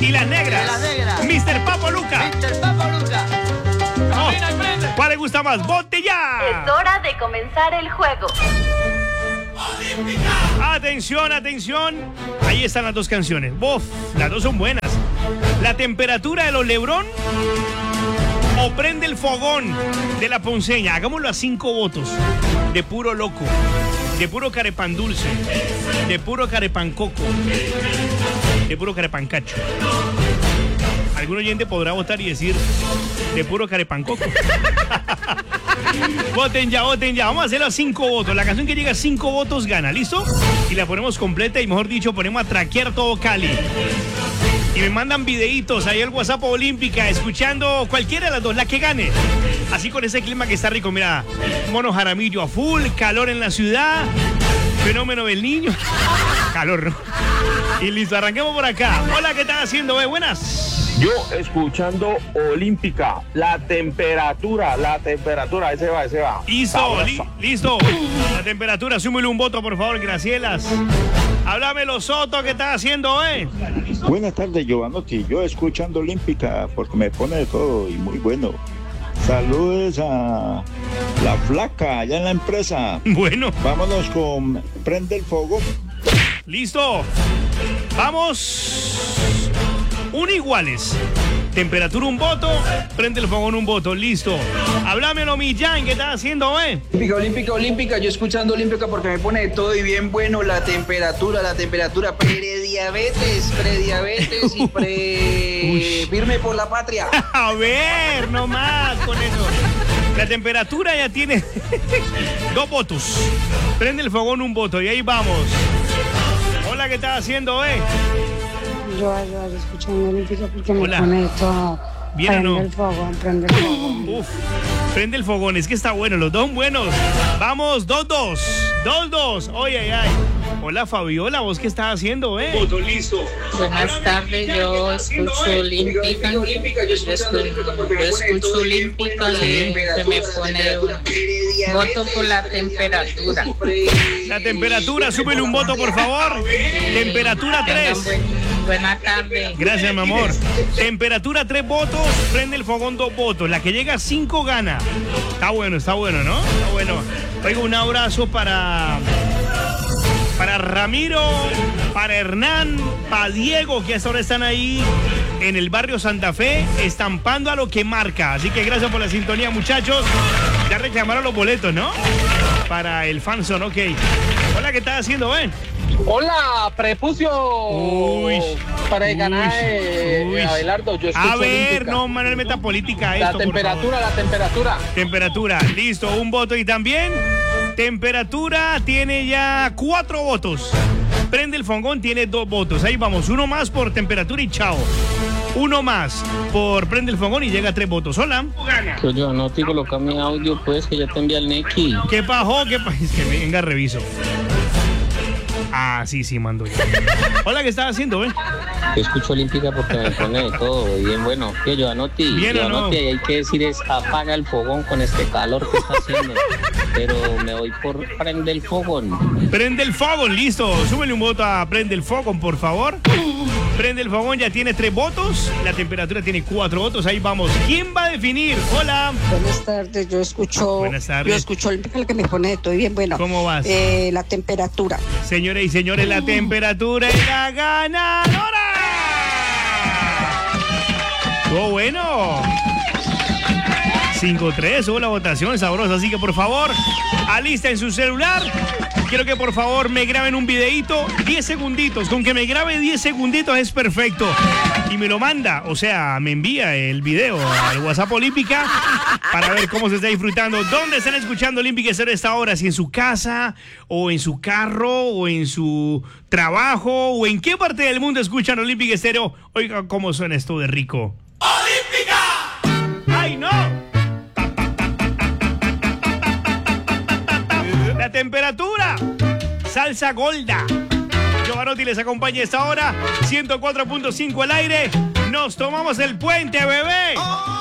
y las negras. Mr. Papo Luca. Oh, ¿cuál le gusta más? ¡Vote ya! Es hora de comenzar el juego. Atención, atención. Ahí están las dos canciones. Bof, las dos son buenas. La temperatura de los Lebrón o Prende el Fogón de la Ponceña. Hagámoslo a 5 votos. De puro loco, de puro carepan dulce, de puro carepan coco, de puro carepan cacho. Algún oyente podrá votar y decir de puro carepan coco. Voten ya, voten ya. Vamos a hacerlo a 5 votos. La canción que llega a 5 votos gana, ¿listo? Y la ponemos completa y, mejor dicho, ponemos a traquear todo Cali. Y me mandan videitos ahí al WhatsApp Olímpica, escuchando cualquiera de las dos, la que gane. Así con ese clima que está rico, mira, Mono Jaramillo a full, calor en la ciudad, fenómeno del niño. Calor, ¿no? Y listo, arranquemos por acá. Hola, ¿qué estás haciendo? Buenas. Yo escuchando Olímpica, la temperatura, ese va. Listo, listo. La temperatura, súmele un voto, por favor, Gracielas. Háblamelo, Soto, ¿qué estás haciendo, Buenas tardes, Giovanotti. Yo escuchando Olímpica porque me pone de todo y muy bueno. Saludos a la flaca allá en la empresa. Bueno. Vámonos con Prende el Fogón. Listo. Vamos. Iguales. Temperatura un voto, Prende el Fogón un voto, listo. Háblamelo, Millán, ¿qué estás haciendo, Olímpica, yo escuchando Olímpica porque me pone de todo y bien bueno. La temperatura, prediabetes y firme por la patria. A ver, no más con eso. La temperatura ya tiene 2 votos. Prende el Fogón un voto y ahí vamos. Hola, ¿qué estás haciendo, Yo escuchando Olímpica porque me pone todo. ¿Bien o no? Prende el fogón. Uf, Prende el Fogón, es que está bueno, los dos son buenos. Vamos, 2-2. 2-2. Oye, ay. Hola, Fabiola, ¿vos qué estás haciendo, Voto listo. Buenas tardes, yo escucho Olímpica. Yo escucho Olímpica y se me pone un voto por la temperatura. La temperatura, súbele un voto, por favor. Temperatura 3. Buena tarde. Gracias, mi amor. Temperatura 3 votos, Prende el Fogón 2 votos. La que llega a 5 gana. Está bueno, ¿no? Está bueno. Oigo, un abrazo para Ramiro, para Hernán, para Diego, que hasta ahora están ahí en el barrio Santa Fe, estampando a lo que marca. Así que gracias por la sintonía, muchachos. Ya reclamaron los boletos, ¿no? Para el fanzone, ok. Hola, ¿qué estás haciendo, Hola, prepucio. Para el canal Abelardo, yo escucho A ver, Olímpica. no, Manuel, metapolítica La esto, temperatura. Temperatura, listo, un voto. Y también, temperatura tiene ya 4 votos. Prende el Fogón tiene 2 votos. Ahí vamos, uno más por temperatura y chao. Uno más por Prende el Fogón y llega a 3 votos. Hola. Que yo no te coloca mi audio, pues, que ya te envía el Neki. ¿Qué pasó? Es que venga, reviso. Ah, sí, mando yo. Hola, ¿qué estás haciendo, Yo escucho Olímpica porque me pone de todo, bien bueno. Que yo anoté, hay que decir es apaga el fogón con este calor que está haciendo. Pero me voy por Prende el Fogón. Prende el Fogón, listo. Súbele un voto a Prende el Fogón, por favor. Prende el Fogón ya tiene 3 votos. La temperatura tiene 4 votos. Ahí vamos. ¿Quién va a definir? Hola. Buenas tardes, yo escucho Olímpica, lo que me pone de todo y bien bueno. ¿Cómo vas? La temperatura. Señores y señores, la temperatura es la ganadora. ¡Estuvo bueno! 5-3, hubo la votación sabrosa, así que por favor, alista en su celular. Quiero que por favor me graben un videíto, 10 segunditos. Con que me grabe 10 segunditos es perfecto. Y me lo manda, o sea, me envía el video al WhatsApp Olímpica para ver cómo se está disfrutando. ¿Dónde están escuchando Olímpica Estéreo a esta hora? Si en su casa, o en su carro, o en su trabajo, o en qué parte del mundo escuchan Olímpica Estéreo. Oiga, cómo suena esto de rico. ¡Olímpica! ¡Ay, no! La temperatura, salsa golda. Giovanotti les acompaña a esta hora, 104.5 al aire. Nos tomamos el puente, bebé.